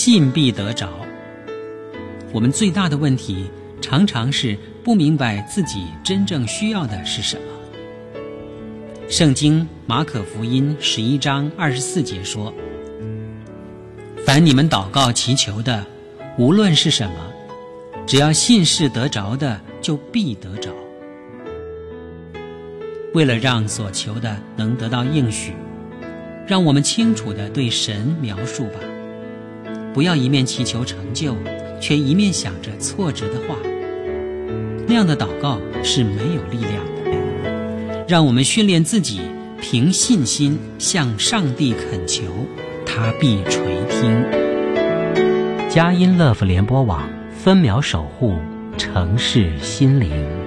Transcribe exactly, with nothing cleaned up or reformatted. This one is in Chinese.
信必得着。我们最大的问题常常是不明白自己真正需要的是什么。圣经马可福音十一章二十四节说，凡你们祷告祈求的，无论是什么，只要信是得着的，就必得着。为了让所求的能得到应许，让我们清楚地对神描述吧，不要一面祈求成就，却一面想着错直的话，那样的祷告是没有力量的。让我们训练自己凭信心向上帝恳求，他必垂听。 佳音乐福联播网，分秒守护城市心灵。